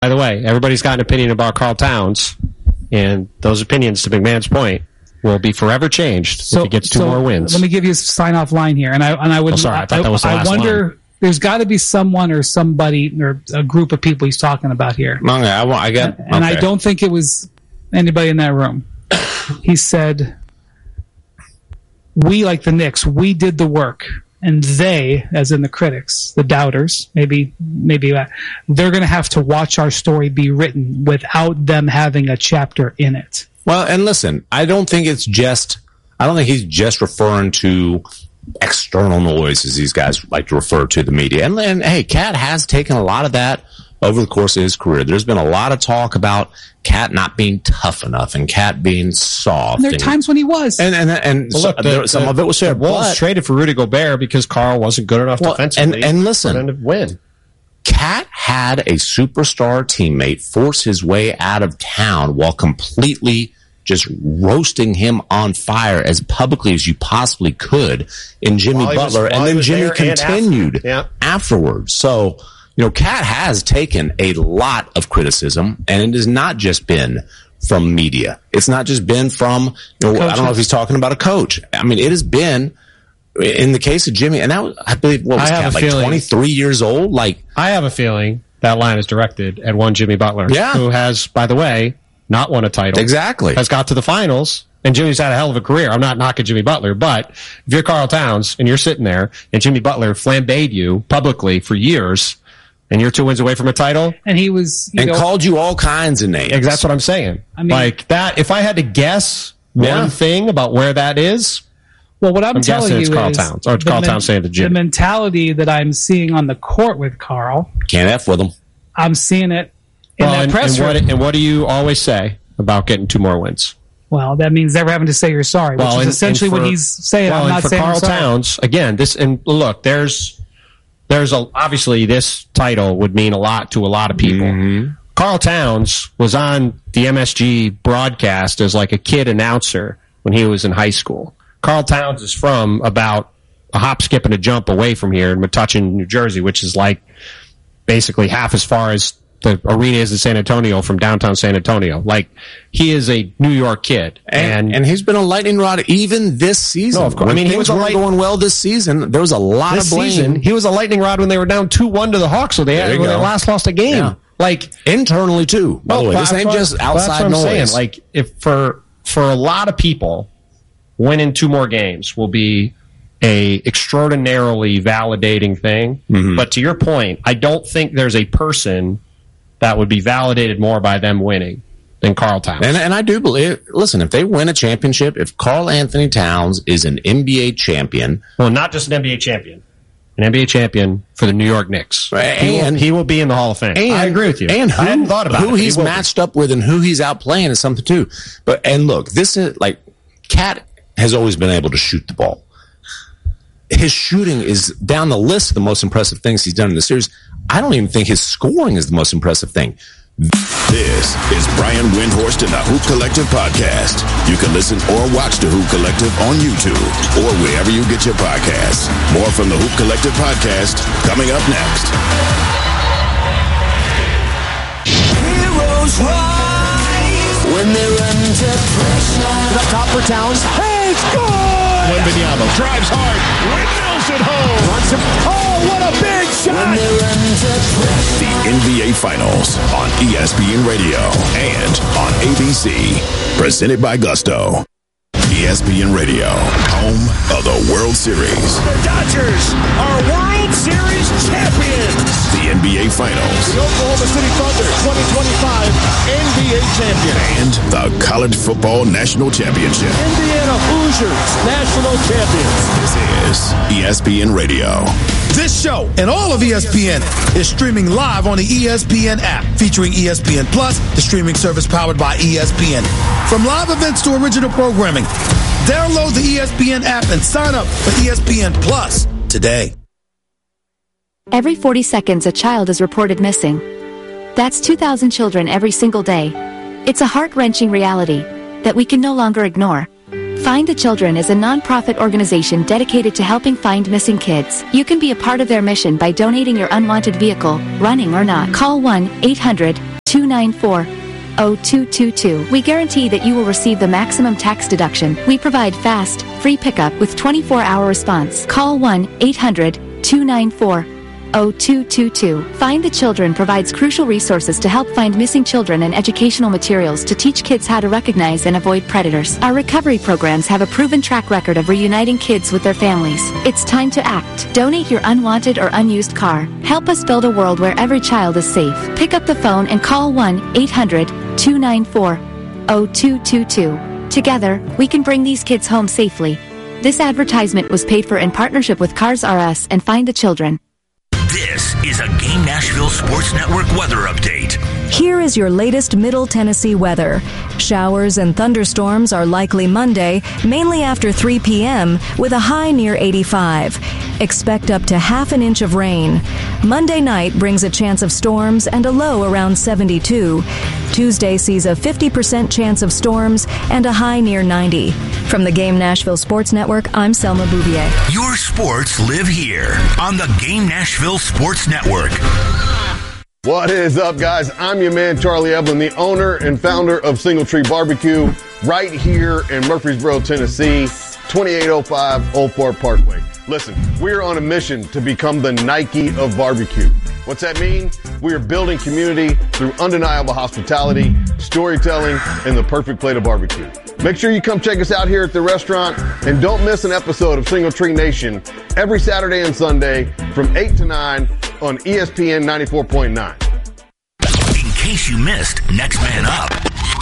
By the way, everybody's got an opinion about Karl Towns, and those opinions, to McMahon's point, will be forever changed if he gets two more wins. Let me give you a sign-off line here, and I would. I thought that was the last wonder. Line. There's got to be someone or somebody or a group of people he's talking about here. Okay, I don't think it was anybody in that room. He said, "We, like the Knicks, we did the work, and they, as in the critics, the doubters, maybe they're going to have to watch our story be written without them having a chapter in it." Well, and listen, I don't think he's just referring to external noise, as these guys like to refer to the media. And hey, Cat has taken a lot of that over the course of his career. There's been a lot of talk about Cat not being tough enough and Cat being soft. And there are times when he was. And well, look, some of it was shared. The Wolves traded for Rudy Gobert because Karl wasn't good enough defensively. And listen, for them to win. Cat had a superstar teammate force his way out of town while completely just roasting him on fire as publicly as you possibly could in Jimmy Butler. And then Jimmy continued afterwards. So, Cat has taken a lot of criticism, and it has not just been from media. It's not just been from, I don't know if he's talking about a coach. I mean, it has been, in the case of Jimmy, and that was, I believe, what was Cat, like 23 years old? Like, I have a feeling that line is directed at one Jimmy Butler, who has, by the way, not won a title. Exactly. Has got to the finals, and Jimmy's had a hell of a career. I'm not knocking Jimmy Butler, but if you're Karl Towns and you're sitting there and Jimmy Butler flambéed you publicly for years and you're 2 wins away from a title. And he was... called you all kinds of names. That's what I'm saying. I mean, like that, if I had to guess one thing about where that is... Well, what I'm telling you it's Karl Towns. Or it's Karl Towns saying to Jimmy. The mentality that I'm seeing on the court with Karl... Can't F with him. I'm seeing it in that press room. And what do you always say about getting 2 more wins? Well, that means never having to say you're sorry, which is essentially what he's saying. I'm not saying Karl I'm sorry. Towns, again, obviously this title would mean a lot to a lot of people. Mm-hmm. Karl Towns was on the MSG broadcast as like a kid announcer when he was in high school. Karl Towns is from about a hop, skip, and a jump away from here in Metuchen, New Jersey, which is like basically half as far as the arena is in San Antonio from downtown San Antonio. Like, he is a New York kid. And he's been a lightning rod even this season. No, of course. I mean, he was going well this season. There was a lot of blame. Season, he was a lightning rod when they were down 2-1 to the Hawks, so they last lost a game. Yeah. Like, internally, too, by the way. This ain't just outside noise. Saying. Like, if for a lot of people, winning 2 more games will be a extraordinarily validating thing. Mm-hmm. But to your point, I don't think there's a person that would be validated more by them winning than Karl Towns. And I do believe, listen, if they win a championship, if Karl Anthony Towns is an NBA champion. Well, not just an NBA champion. An NBA champion for the New York Knicks. And he will be in the Hall of Fame. I agree with you. And I hadn't thought about who he's matched up with and who he's outplaying is something too. And look, this is like, Cat has always been able to shoot the ball. His shooting is down the list of the most impressive things he's done in the series. I don't even think his scoring is the most impressive thing. This is Brian Windhorst and the Hoop Collective podcast. You can listen or watch the Hoop Collective on YouTube or wherever you get your podcasts. More from the Hoop Collective podcast coming up next. Heroes rise when they're under pressure. Up top for Towns. Hey, score! Wembanyama drives hard. Windmills at home. Runs him. Oh, what a big shot! When they're under pressure. The NBA Finals on ESPN Radio and on ABC. Presented by Gusto. ESPN Radio, home of the World Series. The Dodgers are World Series champions. The NBA Finals. The Oklahoma City Thunder 2025 NBA champion. And the College Football National Championship. Indiana Hoosiers national champions. This is ESPN Radio. This show and all of ESPN is streaming live on the ESPN app, featuring ESPN Plus, the streaming service powered by ESPN. From live events to original programming, download the ESPN app and sign up for ESPN Plus today. Every 40 seconds, a child is reported missing. That's 2,000 children every single day. It's a heart-wrenching reality that we can no longer ignore. Find the Children is a non-profit organization dedicated to helping find missing kids. You can be a part of their mission by donating your unwanted vehicle, running or not. Call 1-800 800-294-0222. We guarantee that you will receive the maximum tax deduction. We provide fast, free pickup with 24-hour response. Call 1-800-294-0222. Find the Children provides crucial resources to help find missing children and educational materials to teach kids how to recognize and avoid predators. Our recovery programs have a proven track record of reuniting kids with their families. It's time to act. Donate your unwanted or unused car. Help us build a world where every child is safe. Pick up the phone and call 1-800-294-0222. Together, we can bring these kids home safely. This advertisement was paid for in partnership with Cars R Us and Find the Children. This is a Game Nashville Sports Network weather update. Here is your latest Middle Tennessee weather. Showers and thunderstorms are likely Monday, mainly after 3 p.m., with a high near 85. Expect up to half an inch of rain. Monday night brings a chance of storms and a low around 72. Tuesday sees a 50% chance of storms and a high near 90. From the Game Nashville Sports Network, I'm Selma Bouvier. Your sports live here on the Game Nashville Sports Network. What is up, guys? I'm your man, Charlie Evelyn, the owner and founder of Single Tree Barbecue, right here in Murfreesboro, Tennessee, 2805 Old Fort Parkway. Listen, we're on a mission to become the Nike of barbecue. What's that mean? We are building community through undeniable hospitality, storytelling, and the perfect plate of barbecue. Make sure you come check us out here at the restaurant, and don't miss an episode of Single Tree Nation every Saturday and Sunday from 8 to 9 on ESPN 94.9. In case you missed Next Man Up.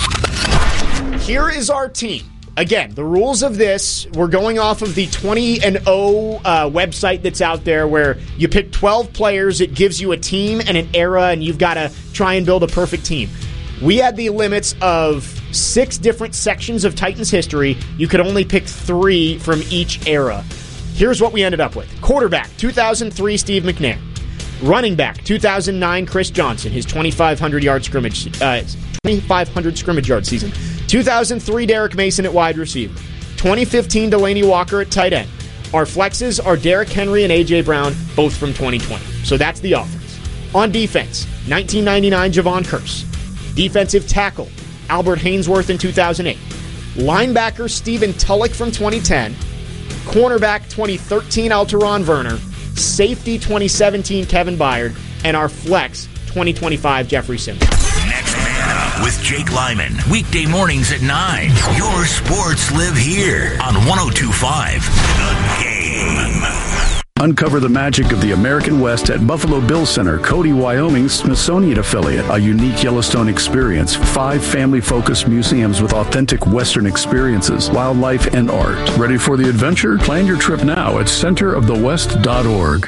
Here is our team. Again, the rules of this, we're going off of the 20-0 website that's out there where you pick 12 players, it gives you a team and an era, and you've got to try and build a perfect team. We had the limits of 6 different sections of Titans history. You could only pick 3 from each era. Here's what we ended up with. Quarterback, 2003, Steve McNair. Running back, 2009, Chris Johnson, his 2,500 scrimmage yard season. 2003, Derek Mason at wide receiver. 2015, Delaney Walker at tight end. Our flexes are Derrick Henry and A.J. Brown, both from 2020. So that's the offense. On defense, 1999, Javon Curse. Defensive tackle, Albert Hainsworth in 2008. Linebacker, Stephen Tulloch from 2010. Cornerback, 2013, Alteron Werner. Safety, 2017, Kevin Byard. And our flex, 2025, Jeffrey Simmons. Next Man Up with Jake Lyman. Weekday mornings at 9. Your sports live here on 102.5 The Game. Uncover the magic of the American West at Buffalo Bill Center, Cody, Wyoming's Smithsonian affiliate. A unique Yellowstone experience. 5 family-focused museums with authentic Western experiences, wildlife, and art. Ready for the adventure? Plan your trip now at centerofthewest.org.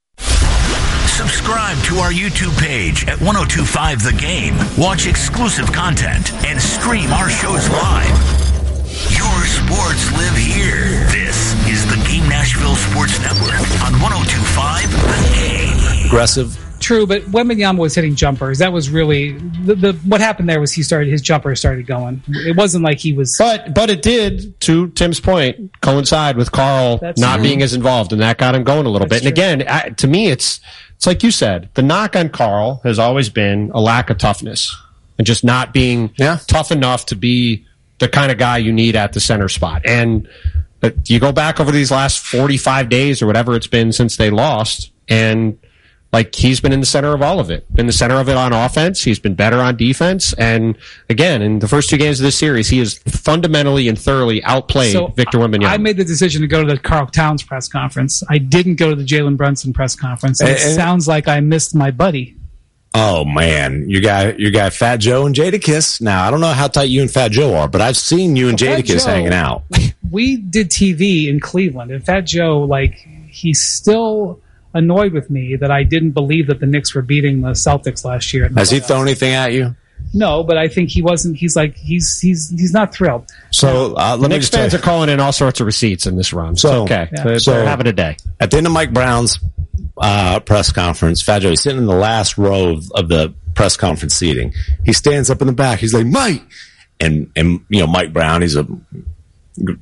Subscribe to our YouTube page at 102.5 The Game. Watch exclusive content and stream our shows live. Your sports live here. This is the Game Nashville Sports Network on 102.5 The Game. Aggressive. True, but Wembanyama was hitting jumpers. That was really what happened there was his jumper started going. It wasn't like he was. But it did, to Tim's point, coincide with Carl not being as involved, and that got him going a little bit. And again, to me, it's like you said, the knock on Carl has always been a lack of toughness and just not being tough enough to be the kind of guy you need at the center spot. And you go back over these last 45 days or whatever it's been since they lost, and like he's been in the center of all of it. Been the center of it on offense. He's been better on defense. And again, in the first 2 games of this series, he has fundamentally and thoroughly outplayed Victor Wembanyama. I made the decision to go to the Karl Towns press conference. I didn't go to the Jalen Brunson press conference. And it sounds like I missed my buddy. Oh man, you got Fat Joe and Jadakiss. Now I don't know how tight you and Fat Joe are, but I've seen you and Jadakiss hanging out. We did TV in Cleveland, and Fat Joe, he's still annoyed with me that I didn't believe that the Knicks were beating the Celtics last year. Has he thrown anything at you? No, but I think he wasn't. He's not thrilled. So Knicks fans are calling in all sorts of receipts in this run. So okay, they're having a day. At the end of Mike Brown's press conference, Fat Joe, he's sitting in the last row of the press conference seating. He stands up in the back. He's like, Mike, and Mike Brown, he's a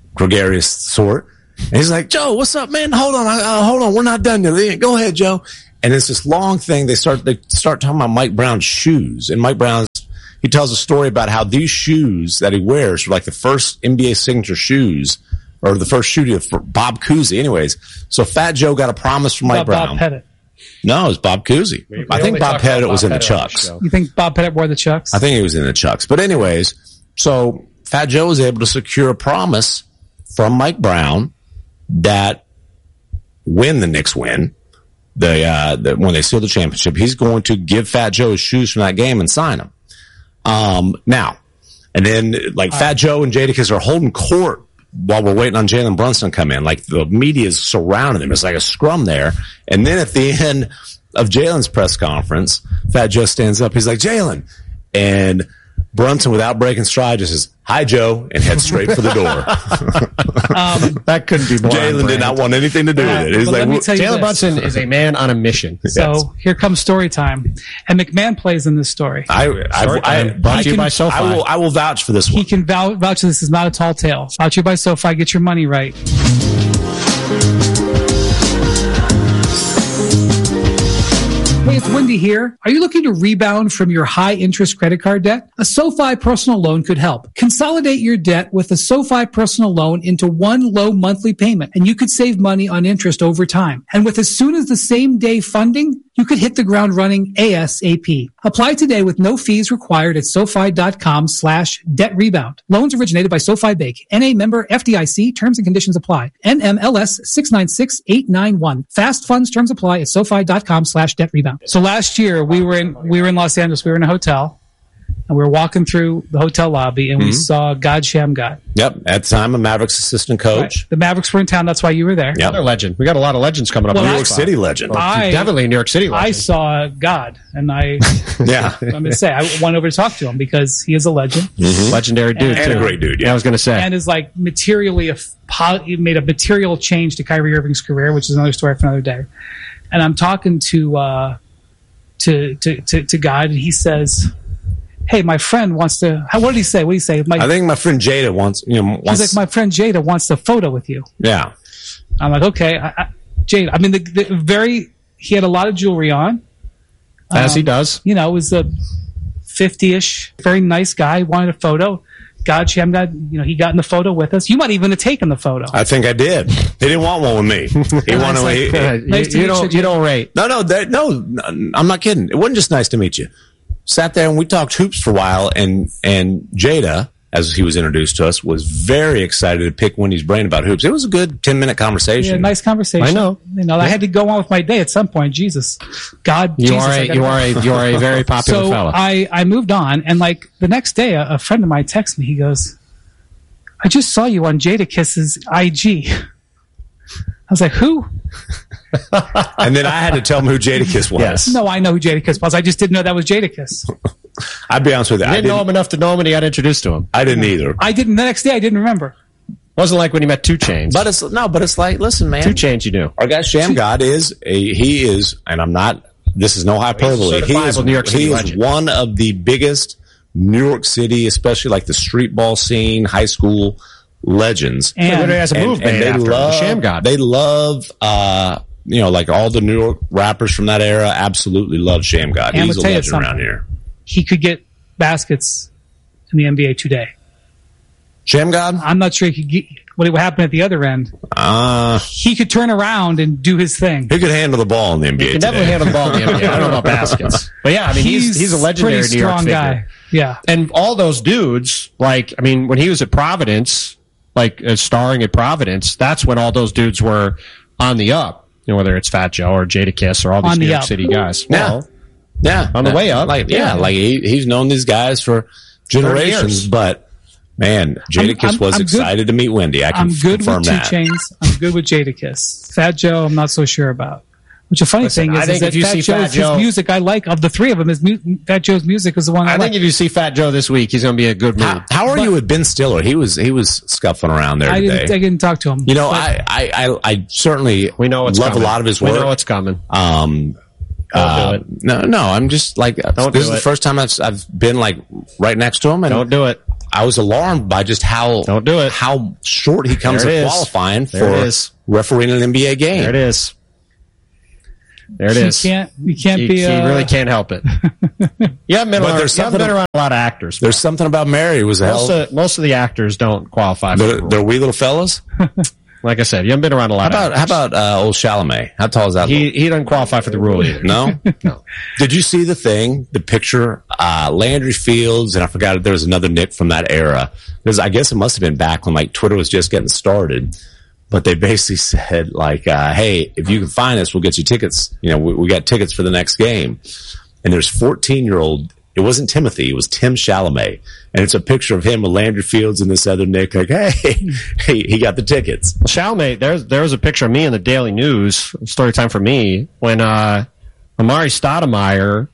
gregarious sort. And he's like, Joe, what's up, man? Hold on, we're not done yet. Go ahead, Joe. And it's this long thing. They start talking about Mike Brown's shoes. And Mike Brown's, he tells a story about how these shoes that he wears were like the first NBA signature shoes, or the first shoe for Bob Cousy. Anyways, so Fat Joe got a promise from Mike Brown. Bob Pettit. No, it was Bob Cousy. I think Bob Pettit was in the Chucks. You think Bob Pettit wore the Chucks? I think he was in the Chucks. But anyways, so Fat Joe was able to secure a promise from Mike Brown that when the Knicks win, when they steal the championship, he's going to give Fat Joe his shoes from that game and sign them. Now, and then like Fat Joe and Jadakiss are holding court while we're waiting on Jalen Brunson to come in. Like the media is surrounding them. It's like a scrum there. And then at the end of Jalen's press conference, Fat Joe stands up. He's like, Jalen. And Brunson, without breaking stride, just says, "Hi, Joe," and heads straight for the door. That couldn't be more. Jalen did not want anything to do with it. He's like, Jalen Brunson is a man on a mission. So here comes story time. And McMahon plays in this story. Brought to you by SoFi. I will vouch for this one. He can vouch this is not a tall tale. Brought to you by SoFi. Get your money right. Hey, it's Wendy here. Are you looking to rebound from your high-interest credit card debt? A SoFi personal loan could help. Consolidate your debt with a SoFi personal loan into one low monthly payment, and you could save money on interest over time. And with as soon as the same day funding, you could hit the ground running ASAP. Apply today with no fees required at SoFi.com/debt rebound. Loans originated by SoFi Bank. NA member FDIC. Terms and conditions apply. NMLS 696891. Fast funds terms apply at SoFi.com/debt rebound. So last year we were in Los Angeles. We were in a hotel. And we were walking through the hotel lobby, and we saw God Shamgod. Yep, at the time, a Mavericks assistant coach. Right. The Mavericks were in town. That's why you were there. Yep. Another legend. We got a lot of legends coming up. New York City legend. Definitely a New York City legend. I saw God, and I'm going to say, I went over to talk to him because he is a legend. Mm-hmm. Legendary dude, and a great dude, yeah. I was going to say. And is like materially, he made a material change to Kyrie Irving's career, which is another story for another day. And I'm talking to God, and he says, "Hey, my friend wants to." What did he say? What did he say? I think my friend Jada wants. He's like, "My friend Jada wants a photo with you." Yeah. I'm like, okay, Jada. I mean, he had a lot of jewelry on, as he does. You know, was a 50-ish, very nice guy. Wanted a photo. God Shamgod, he got in the photo with us. You might even have taken the photo. I think I did. He didn't want one with me. He wanted. You don't rate. No. I'm not kidding. It wasn't just nice to meet you. Sat there and we talked hoops for a while, and Jada, as he was introduced to us, was very excited to pick Wendy's brain about hoops. It was a good 10-minute conversation. Yeah, nice conversation. I know. I had to go on with my day at some point. Jesus, God, you are a very popular fella. I moved on, and like the next day, a friend of mine texted me. He goes, "I just saw you on Jadakiss's IG." I was like, "Who?" And then I had to tell him who Jadakiss was. Yes. No, I know who Jadakiss was. I just didn't know that was Jadakiss. I'd be honest with you. I didn't know him enough to know him, and he got introduced to him. I didn't either. I didn't. The next day, I didn't remember. Wasn't like when he met 2 Chainz. But it's like, listen, man. 2 Chainz, you knew. Our guy Shamgod is, and I'm not. This is no hyperbole. He is one of the biggest New York City, especially like the street ball scene, high school legends. And has a movement and they love Shamgod. They love, like all the New York rappers from that era. Absolutely love Shamgod. He's a legend around here. He could get baskets in the NBA today. Shamgod? I'm not sure he could get what would happen at the other end. He could turn around and do his thing. He could handle the ball in the NBA. He can definitely handle the ball in the NBA. I don't know about baskets. But yeah, I mean, he's a legendary New York figure. Guy. Yeah. And all those dudes, when he was at Providence, starring at Providence, that's when all those dudes were on the up. Whether it's Fat Joe or Jadakiss or all these New York City guys. Yeah. On the way up. He's known these guys for generations, but man, Jadakiss was excited to meet Wendy. I can confirm that. I'm good with 2 Chainz. I'm good with Jadakiss. Fat Joe, I'm not so sure about. Which a funny thing is that Fat Joe's music I like. Of the 3 of them, Fat Joe's music is the one I like. I think if you see Fat Joe this week, he's going to be a good mood. How are you with Ben Stiller? He was scuffling around there today. I didn't talk to him. I certainly love a lot of his work. We know it's coming. Don't do it. No. I'm just like, this is the first time I've been right next to him. And don't do it. I was alarmed by just how short he comes of qualifying for refereeing an NBA game. There it is. There it is. You can't be. You really can't help it. You haven't been around a lot of actors. There's something about Mary who was most of the actors don't qualify for They're wee little fellas? Like I said, you haven't been around a lot How about old Chalamet? How tall is that? He doesn't qualify for the rule either. No? No. Did you see the picture? Landry Fields, and I forgot if there was another Nick from that era. Because I guess it must have been back when like Twitter was just getting started. But they basically said like, hey, if you can find us, we'll get you tickets. You know, we got tickets for the next game. And there's 14-year-old. It wasn't Timothy. It was Tim Chalamet. And it's a picture of him with Landry Fields and this other Nick. Like, hey, he got the tickets. Chalamet, there was a picture of me in the Daily News, story time for me, when Amari Stoudemire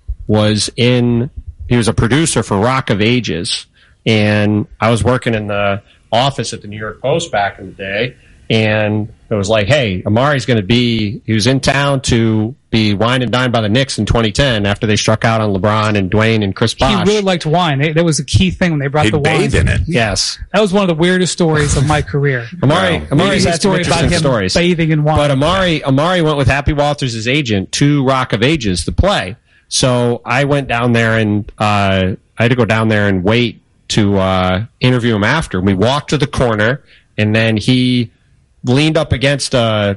he was a producer for Rock of Ages. And I was working in the office at the New York Post back in the day. And it was like, hey, Amari's going to he was in town to be wined and dined by the Knicks in 2010 after they struck out on LeBron and Dwayne and Chris Bosh. He really liked wine. That was a key thing when they brought the wine. He'd bathe in it. Yes. That was one of the weirdest stories of my career. Amari's had some interesting stories. Bathing in wine. But Amari went with Happy Walters' agent to Rock of Ages to play. So I went down there and I had to go down there and wait to interview him after. We walked to the corner, and then he leaned up against a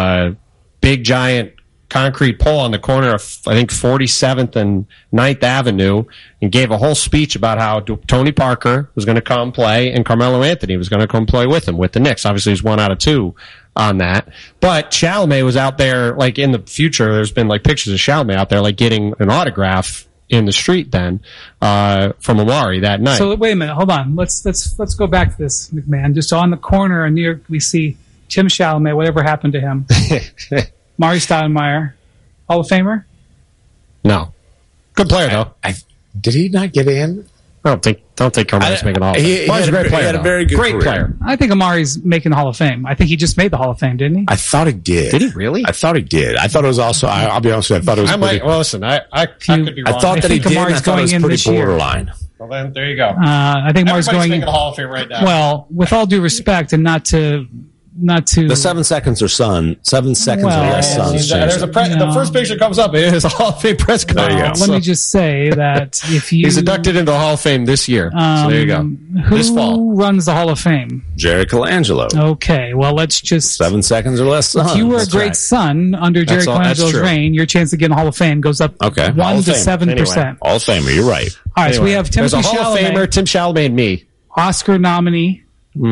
big giant concrete pole on the corner of, I think, 47th and 9th Avenue, and gave a whole speech about how Tony Parker was going to come play and Carmelo Anthony was going to come play with him, with the Knicks. Obviously, he's 1 out of 2 on that. But Chalamet was out there, like, in the future, there's been, like, pictures of Chalamet out there, like, getting an autograph in the street then from Amari that night. So, wait a minute. Hold on. Let's go back to this, McMahon. Just on the corner in New York, we see Tim Chalamet, whatever happened to him. Amari Stoudemire, Hall of Famer? No. Good player, though. Did he not get in? I don't think Carmelo's making the Hall of Fame. Amari's a great player. He had a very good great career. player. I think Amari's making the Hall of Fame. I think he just made the Hall of Fame, didn't he? I thought he did. Did he really? I thought he did. I thought it was also, I'll be honest with you, I thought it was well, listen, I could be wrong. I thought that he did, and I thought it was pretty borderline. Well, then, there you go. I think Amari's going making the Hall of Fame right now. Well, with all due respect, and not to the 7 seconds or 7 seconds or less suns. The first picture comes up. It is a Hall of Fame press conference. Let me just say that if you he's inducted into the Hall of Fame this year. So there you go. This fall. Who runs the Hall of Fame? Jerry Colangelo. Okay, well, let's just 7 seconds or less suns. If you were a great son under Jerry Colangelo's reign, your chance of getting a Hall of Fame goes up 1 to 7%. Anyway, Hall of Famer, you're right. All right, so we have Timothy Chalamet. There's a Hall of Famer, Tim Chalamet, and me. Oscar nominee.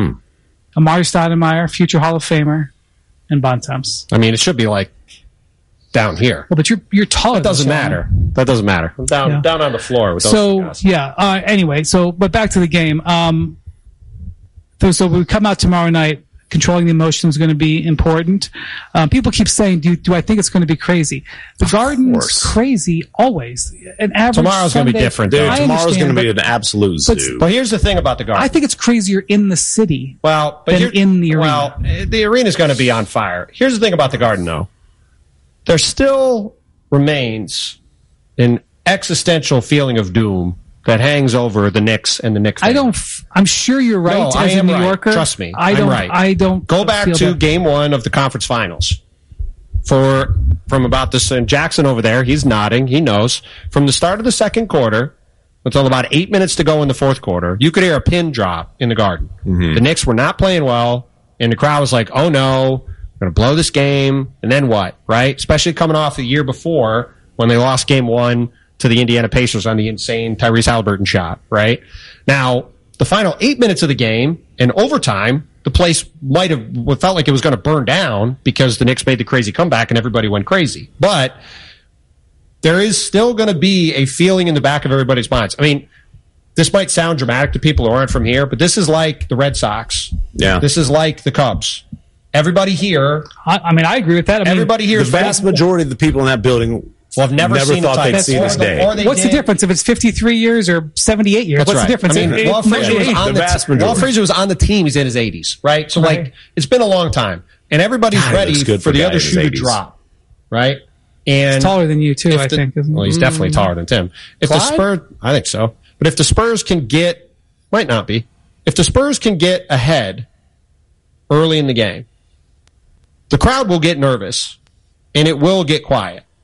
Amari Stoudemire, future Hall of Famer, and Bontemps. I mean, it should be like down here. Well, but you're taller. That doesn't matter. That doesn't matter. I'm down on the floor with those guys. Anyway, but back to the game. So we come out tomorrow night. Controlling the emotions is going to be important. People keep saying, do I think it's going to be crazy? The Garden's crazy always. An average Tomorrow's going to be different. Dude, tomorrow's going to be an absolute zoo. But here's the thing about the Garden. I think it's crazier in the city than in the arena. Well, the arena's going to be on fire. Here's the thing about the Garden, though. There still remains an existential feeling of doom that hangs over the Knicks and the Knicks fans. I'm sure you're right. No, as a New Yorker, trust me. I'm right. I don't go back to Game 1 of the conference finals. From about this, and Jackson over there, he's nodding. He knows from the start of the second quarter until about 8 minutes to go in the fourth quarter, you could hear a pin drop in the Garden. Mm-hmm. The Knicks were not playing well, and the crowd was like, "Oh no, we're going to blow this game." And then what? Right? Especially coming off the year before when they lost Game 1 to the Indiana Pacers on the insane Tyrese Halliburton shot, right? Now, the final 8 minutes of the game, in overtime, the place felt like it was going to burn down because the Knicks made the crazy comeback and everybody went crazy. But there is still going to be a feeling in the back of everybody's minds. I mean, this might sound dramatic to people who aren't from here, but this is like the Red Sox. Yeah. This is like the Cubs. Everybody here. I agree with that. Everybody here is the vast majority of the people in that building I've never seen thought they'd see this day. What's the difference if it's 53 years or 78 years? What's the difference? I mean, Walt Frazier was on the team. He's in his 80s, right? So, it's been a long time. And everybody's ready for the other shoe to drop, right? And he's taller than you, too, I think. Well, he's definitely taller than Tim. If the Spurs, I think so. But if the Spurs can might not be. If the Spurs can get ahead early in the game, the crowd will get nervous and it will get quiet.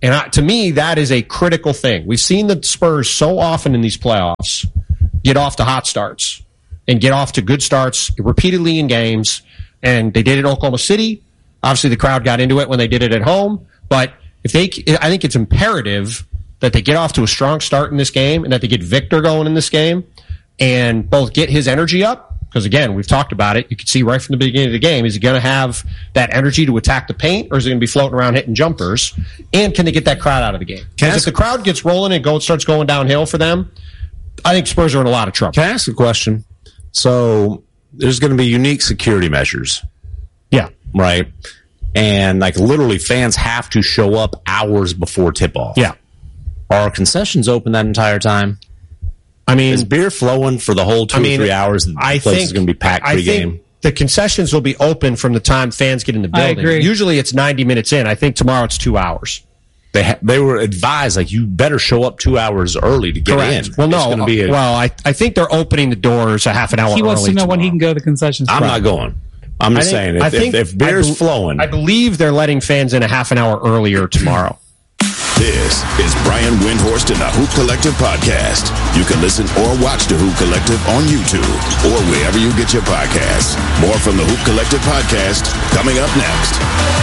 And to me, that is a critical thing. We've seen the Spurs so often in these playoffs get off to hot starts and get off to good starts repeatedly in games. And they did it in Oklahoma City. Obviously, the crowd got into it when they did it at home. But I think it's imperative that they get off to a strong start in this game and that they get Victor going in this game and both get his energy up. Because, again, we've talked about it. You can see right from the beginning of the game, is he going to have that energy to attack the paint, or is he going to be floating around hitting jumpers? And can they get that crowd out of the game? Because if the crowd gets rolling and starts going downhill for them, I think Spurs are in a lot of trouble. Can I ask a question? So there's going to be unique security measures. Yeah. Right? And, like, literally fans have to show up hours before tip-off. Yeah. Are concessions open that entire time? I mean, is beer flowing for the whole 2 or 3 hours? The place is going to be packed pre-game. The concessions will be open from the time fans get in the building. I agree. Usually it's 90 minutes in. I think tomorrow it's 2 hours. They were advised, like, you better show up 2 hours early to get in. Well, no. I think they're opening the doors a half an hour early. He wants to know tomorrow. when he can go to the concession stand. I'm not going. I'm just saying, if beer's flowing. I believe they're letting fans in a half an hour earlier tomorrow. This is Brian Windhorst and the Hoop Collective podcast. You can listen or watch the Hoop Collective on YouTube or wherever you get your podcasts. More from the Hoop Collective podcast coming up next.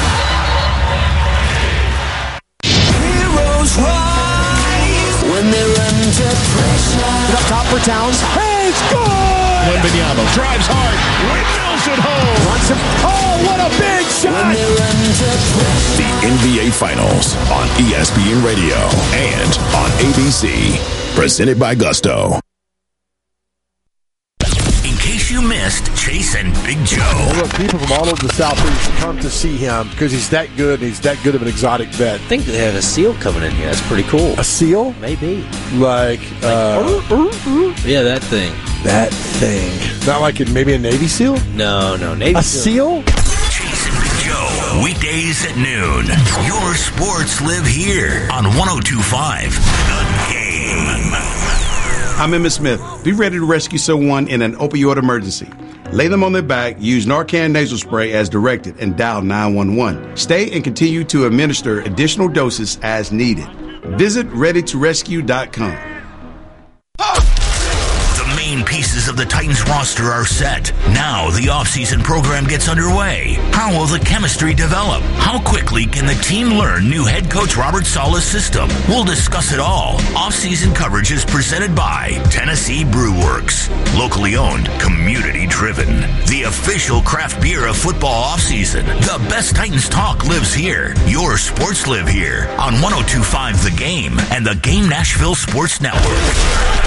Heroes rise when they're under pressure. Up top for Towns. Hey, it's good! Wembanyama drives hard. Windmills it home. Wants him. Oh, what a big shot! When they're under pressure. The NBA Finals on ESPN Radio and on ABC. Presented by Gusto. In case you missed Chase and Big Joe. Well, look, people from all over the Southeast come to see him because he's that good. He's that good of an exotic vet. I think they have a seal coming in here. That's pretty cool. A seal? Maybe. Like yeah, that thing. That thing. Not like maybe a Navy SEAL? No, Navy SEAL? Chase and Big Joe. Weekdays at noon. Your sports live here on 102.5 The Game. I'm Emmitt Smith. Be ready to rescue someone in an opioid emergency. Lay them on their back, use Narcan nasal spray as directed, and dial 911. Stay and continue to administer additional doses as needed. Visit readytorescue.com. The main pieces of the Titans roster are set. Now the offseason program gets underway. How will the chemistry develop? How quickly can the team learn new head coach Robert Saleh's system? We'll discuss it all. Offseason coverage is presented by Tennessee Brew Works. Locally owned, community driven. The official craft beer of football offseason. The best Titans talk lives here. Your sports live here on 102.5 The Game and the Game Nashville Sports Network.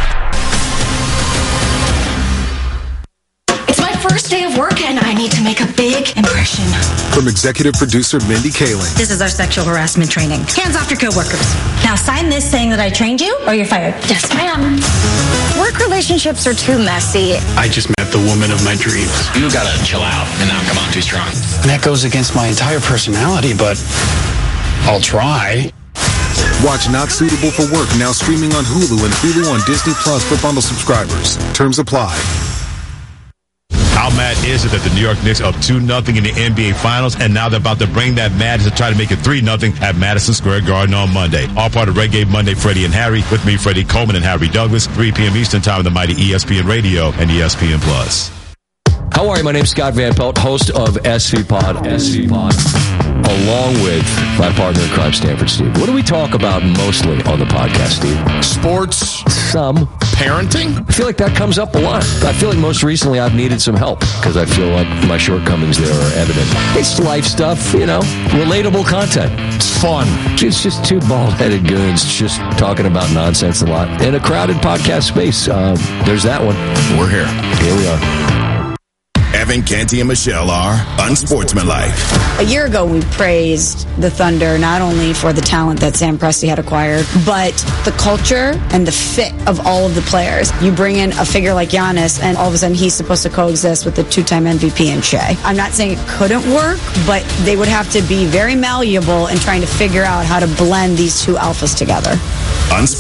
First day of work, and I need to make a big impression. From executive producer Mindy Kaling. This is our sexual harassment training. Hands off your coworkers. Now sign this saying that I trained you, or you're fired. Yes, ma'am. Work relationships are too messy. I just met the woman of my dreams. You gotta chill out and not come on too strong. And that goes against my entire personality, but I'll try. Watch Not Suitable for Work now streaming on Hulu and Hulu on Disney Plus for bundle subscribers. Terms apply. How mad is it that the New York Knicks are up 2-0 in the NBA Finals, and now they're about to bring that madness to try to make it 3-0 at Madison Square Garden on Monday. All part of Reggae Monday, Freddie and Harry. With me, Freddie Coleman and Harry Douglas, 3 p.m. Eastern Time on the mighty ESPN Radio and ESPN Plus. How are you? My name's Scott Van Pelt, host of SV Pod, along with my partner in crime, Stanford Steve. What do we talk about mostly on the podcast, Steve? Sports. Some. Parenting? I feel like that comes up a lot. I feel like most recently I've needed some help because I feel like my shortcomings there are evident. It's life stuff, you know, relatable content. It's fun. It's just two bald-headed goons just talking about nonsense a lot. In a crowded podcast space, there's that one. We're here. Here we are. Evan, Canty, and Michelle are unsportsmanlike. A year ago, we praised the Thunder not only for the talent that Sam Presti had acquired, but the culture and the fit of all of the players. You bring in a figure like Giannis, and all of a sudden he's supposed to coexist with the two-time MVP in Shea. I'm not saying it couldn't work, but they would have to be very malleable in trying to figure out how to blend these two alphas together.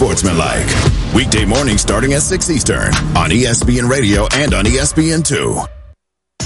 Unsportsmanlike. Weekday morning starting at 6 Eastern on ESPN Radio and on ESPN2.